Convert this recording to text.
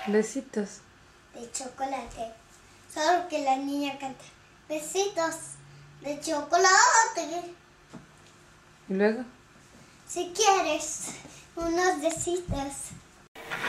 Besitos. De chocolate. Solo que la niña canta besitos de chocolate. ¿Y luego? Si quieres unos besitos.